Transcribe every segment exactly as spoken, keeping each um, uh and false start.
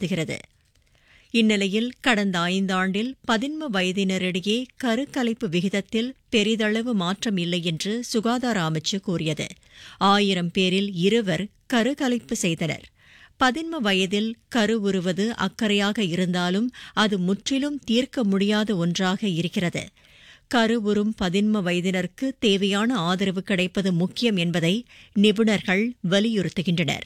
வலியுறுத்துகிறது. இந்நிலையில் கடந்த ஐந்தாண்டில் பதின்ம வயதினரிடையே கருக்கலைப்பு விகிதத்தில் பெரிதளவு மாற்றம் இல்லை என்று சுகாதார அமைச்சு கூறியது. ஆயிரம் பேரில் இருவர் கருக்கலைப்பு செய்தனர். பதின்ம வயதில் கருவுறுவது அக்கறையாக இருந்தாலும் அது முற்றிலும் தீர்க்க முடியாத ஒன்றாக இருக்கிறது. கருவுறும் பதின்ம வயதினருக்கு தேவையான ஆதரவு கிடைப்பது முக்கியம் என்பதை நிபுணர்கள் வலியுறுத்துகின்றனர்.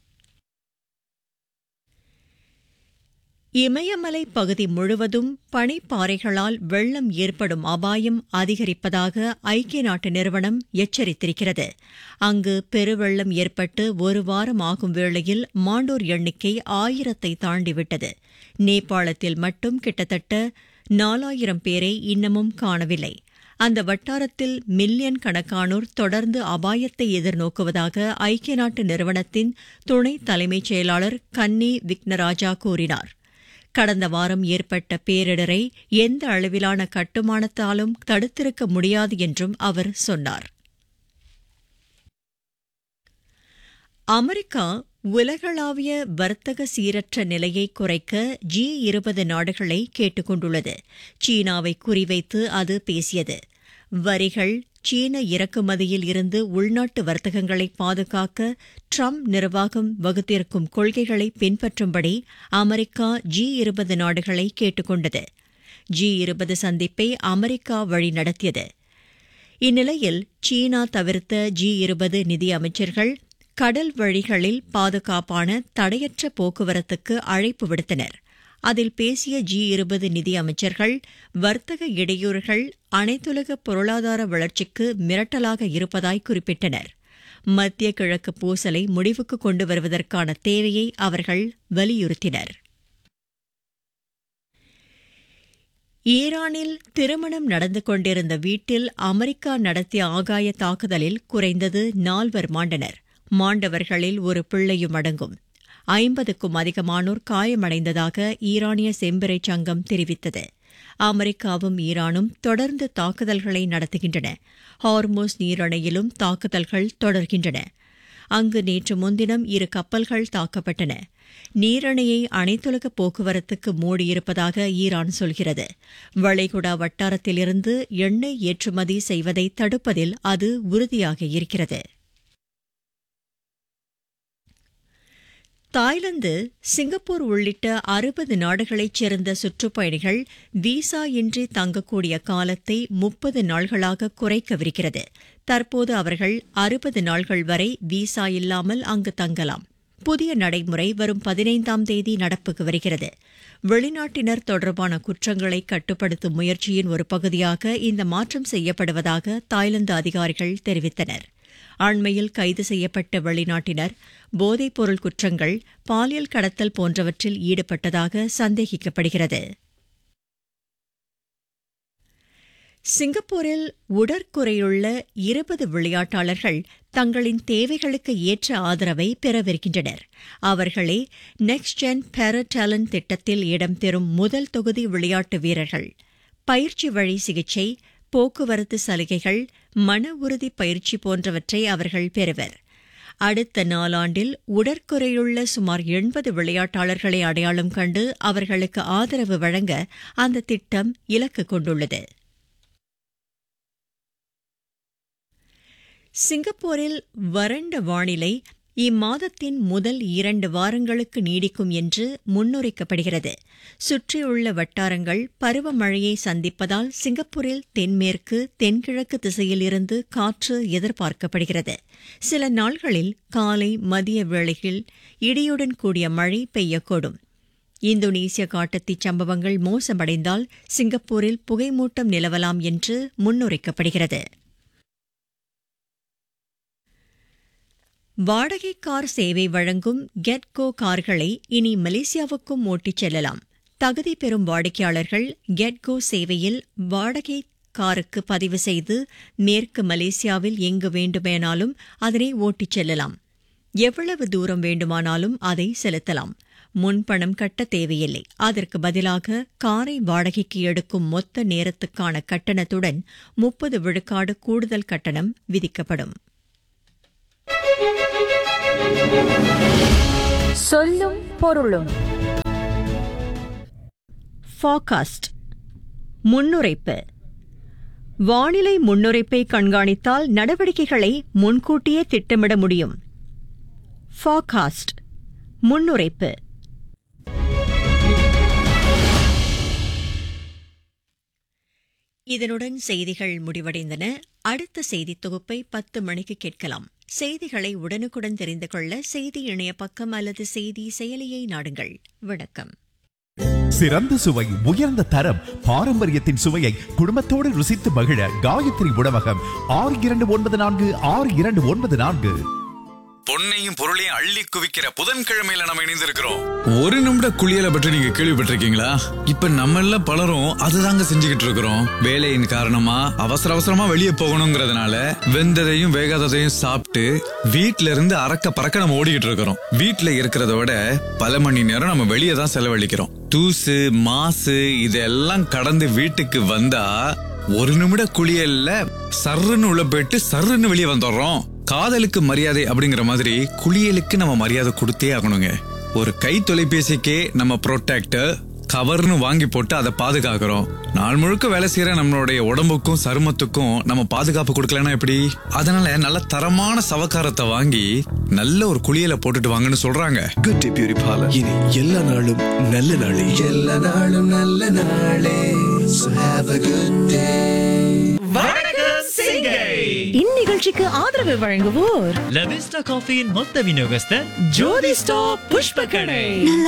இமயமலை பகுதி முழுவதும் பனிப்பாறைகளால் வெள்ளம் ஏற்படும் அபாயம் அதிகரிப்பதாக ஐக்கிய நாட்டு நிறுவனம் எச்சரித்திருக்கிறது. அங்கு பெருவெள்ளம் ஏற்பட்டு ஒரு வாரம் ஆகும் வேளையில் மாண்டோர் எண்ணிக்கை ஆயிரத்தை தாண்டிவிட்டது. நேபாளத்தில் மட்டும் கிட்டத்தட்ட நாலாயிரம் பேரை இன்னமும் காணவில்லை. அந்த வட்டாரத்தில் மில்லியன் கணக்கானோர் தொடர்ந்து அபாயத்தை எதிர்நோக்குவதாக ஐக்கிய நாட்டு நிறுவனத்தின் துணை தலைமைச் செயலாளர் கன்னி விக்னராஜா கூறினார். கடந்த வாரம் ஏற்பட்ட பேரிடரை எந்த அளவிலான கட்டுமானத்தாலும் தடுத்திருக்க முடியாது என்றும் அவர் சொன்னார். அமெரிக்கா உலகளாவிய வர்த்தக சீரற்ற நிலையை குறைக்க ஜி இருபது நாடுகளை கேட்டுக் கொண்டுள்ளது. சீனாவை குறிவைத்து அது பேசியது. வரிகள், சீன இறக்குமதியில் இருந்து உள்நாட்டு வர்த்தகங்களை பாதுகாக்க ட்ரம்ப் நிர்வாகம் வகுத்திருக்கும் கொள்கைகளை பின்பற்றும்படி அமெரிக்கா ஜி இருபது நாடுகளை கேட்டுக் கொண்டது. ஜி இருபது சந்திப்பை அமெரிக்கா வழிநடத்தியது. இந்நிலையில் சீனா தவிர்த்த ஜி இருபது நிதி அமைச்சர்கள் கடல் வழிகளில் பாதுகாப்பான தடையற்ற போக்குவரத்துக்கு அழைப்பு விடுத்தனர். அதில் பேசிய ஜி இருபது நிதி அமைச்சர்கள் வர்த்தக இடையூறுகள் அனைத்துலக பொருளாதார வளர்ச்சிக்கு மிரட்டலாக இருப்பதாய் குறிப்பிட்டனர். மத்திய கிழக்கு பூசலை முடிவுக்கு கொண்டு வருவதற்கான தேவையை அவர்கள் வலியுறுத்தினர். ஈரானில் திருமணம் நடந்து கொண்டிருந்த வீட்டில் அமெரிக்கா நடத்திய ஆகாய தாக்குதலில் குறைந்தது நால்வர் மாண்டனர். மாண்டவர்களில் ஒரு பிள்ளையும் அடங்கும். ஐம்பதுக்கும் அதிகமானோர் காயமடைந்ததாக ஈரானிய செம்பிறை சங்கம் தெரிவித்தது. அமெரிக்காவும் ஈரானும் தொடர்ந்து தாக்குதல்களை நடத்துகின்றன. ஹார்மோஸ் நீரணையிலும் தாக்குதல்கள் தொடர்கின்றன. அங்கு நேற்று முன்தினம் இரு கப்பல்கள் தாக்கப்பட்டன. நீரணையை அனைத்துலக போக்குவரத்துக்கு மூடியிருப்பதாக ஈரான் சொல்கிறது. வளைகுடா வட்டாரத்திலிருந்து எண்ணெய் ஏற்றுமதி செய்வதை தடுப்பதில் அது உறுதியாக இருக்கிறது. தாய்லாந்து, சிங்கப்பூர் உள்ளிட்ட அறுபது நாடுகளைச் சேர்ந்த சுற்றுப்பயணிகள் விசா இன்றி தங்கக்கூடிய காலத்தை முப்பது நாள்களாக குறைக்கவிருக்கிறது. தற்போது அவர்கள் அறுபது நாள்கள் வரை விசா இல்லாமல் அங்கு தங்கலாம். புதிய நடைமுறை வரும் பதினைந்தாம் தேதி நடப்புக்கு வருகிறது. வெளிநாட்டினர் தொடர்பான குற்றங்களை கட்டுப்படுத்தும் முயற்சியின் ஒரு பகுதியாக இந்த மாற்றம் செய்யப்படுவதாக தாய்லாந்து அதிகாரிகள் தெரிவித்தனர். அண்மையில் கைது செய்யப்பட்ட வெளிநாட்டினர் போதைப்பொருள் குற்றங்கள், பாலியல் கடத்தல் போன்றவற்றில் ஈடுபட்டதாக சந்தேகிக்கப்படுகிறது. சிங்கப்பூரில் உடற்குறையுள்ள இருபது விளையாட்டாளர்கள் தங்களின் தேவைகளுக்கு ஏற்ற ஆதரவை பெறவிருக்கின்றனர். அவர்களே நெக்ஸ்ட் ஜென் பேரா டேலண்ட் திட்டத்தில் இடம்பெறும் முதல் தொகுதி விளையாட்டு வீரர்கள். பயிற்சி வழி சிகிச்சை, போக்குவரத்து சலுகைகள், மன உறுதி பயிற்சி போன்றவற்றை அவர்கள் பெறுவர். அடுத்த நாளாண்டில் உடற்குறையுள்ள சுமார் எண்பது விளையாட்டாளர்களை அடையாளம் கண்டு அவர்களுக்கு ஆதரவு வழங்க அந்த திட்டம் இலக்கு கொண்டுள்ளது. சிங்கப்பூரில் வறண்ட வானிலை இம்மாதத்தின் முதல் இரண்டு வாரங்களுக்கு நீடிக்கும் என்று முன்னுரைக்கப்படுகிறது. சுற்றியுள்ள வட்டாரங்கள் பருவமழையை சந்திப்பதால் சிங்கப்பூரில் தென்மேற்கு, தென்கிழக்கு திசையிலிருந்து காற்று எதிர்பார்க்கப்படுகிறது. சில நாள்களில் காலை, மதிய வேளையில் இடியுடன் கூடிய மழை பெய்யக்கூடும். இந்தோனேசிய காட்டுத்தீ சம்பவங்கள் மோசமடைந்தால் சிங்கப்பூரில் புகைமூட்டம் நிலவலாம் என்று முன்னுரைக்கப்படுகிறது. வாடகை கார் சேவை வழங்கும் கெட்கோ கார்களை இனி மலேசியாவுக்கும் ஓட்டிச் செல்லலாம். தகுதி பெறும் வாடிக்கையாளர்கள் கெட்கோ சேவையில் வாடகை காருக்கு பதிவு செய்து மேற்கு மலேசியாவில் எங்கு வேண்டுமானாலும் அதனை ஓட்டிச் செல்லலாம். எவ்வளவு தூரம் வேண்டுமானாலும் அதை செலுத்தலாம். முன்பணம் கட்ட தேவையில்லை. அதற்கு பதிலாக காரை வாடகைக்கு எடுக்கும் மொத்த நேரத்துக்கான கட்டணத்துடன் முப்பது விழுக்காடு கூடுதல் கட்டணம் விதிக்கப்படும். சொல்லும் பொருளும். forecast முன்னுரைப்பு. வானிலை முன்னுரைப்பை கண்காணித்தால் நடவடிக்கைகளை முன்கூட்டியே திட்டமிட முடியும். forecast முன்னுரைப்பு. இதனுடன் செய்திகள் முடிவடைந்தன. அடுத்த செய்தி தொகுப்பை பத்து மணிக்கு கேட்கலாம். செய்திகளை உடனுக்குடன் தெரிந்து கொள்ள செய்தி இணைய பக்கம் அல்லது செய்தி செயலியை நாடுங்கள். வணக்கம். சிறந்த சுவை, உயர்ந்த தரம், பாரம்பரியத்தின் சுவையை குடும்பத்தோடு ருசித்து மகிழ காயத்ரி உணவகம். ஆறு இரண்டு ஒன்பது நான்கு ஆறு இரண்டு ஒன்பது நான்கு. பொன்னையும் பொருளையும் அள்ளி குவிக்கிற புதன்கிழமையில நம்ம இணைந்திருக்கிறோம். ஒரு நிமிட குளியலை பற்றி நீங்க கேள்விப்பட்டிருக்கீங்களா? இப்ப நம்ம எல்லாம் பலரும் அதுதாங்க செஞ்சுக்கிட்டு இருக்கிறோம். வேலையின் காரணமா அவசர அவசரமா வெளியே போகணுங்கிறதுனால வெந்ததையும் வேகாததையும் சாப்பிட்டு வீட்டுல இருந்து அறக்க பறக்க நம்ம ஓடிக்கிட்டு இருக்கிறோம். வீட்டுல இருக்கிறத விட பல மணி நேரம் நம்ம வெளியே தான் செலவழிக்கிறோம். தூசு மாசு இதெல்லாம் கடந்து வீட்டுக்கு வந்தா ஒரு நிமிட குளியல்ல சர்ருன்னு உள்ள போயிட்டு சர்ருன்னு வெளியே வந்துடுறோம். காதலுக்கு மரியாதை அப்படிங்கிற மாதிரி குளியலுக்கு நம்ம மரியாதை கொடுத்தே ஆகணுங்க. ஒரு கை தொலைபேசிக்கே நம்ம ப்ரொடெக்டர் கவர்னு வாங்கி போட்டு அதை பாதுகாக்கிறோம். நாள் முழுக்க வேலை செய்யற நம்மளுடைய உடம்புக்கும் சருமத்துக்கும் நம்ம பாதுகாப்பு கொடுக்கலன்னா எப்படி? அதனால நல்ல தரமான சவக்காரத்தை வாங்கி நல்ல ஒரு குளியலை போட்டுட்டு வாங்கன்னு சொல்றாங்க. Good day பியூரி parlour. இனி எல்லா நாளும் நல்ல நாளே. எல்லா நாளும் நல்ல நாளே. So have a good day. இந்நிகழ்ச்சிக்கு ஆதரவு வழங்குவோர் லவிஸ்டா காஃபியின் மொத்த விநியோகஸ்தர் ஜோதி ஸ்டாப் புஷ்ப கடை.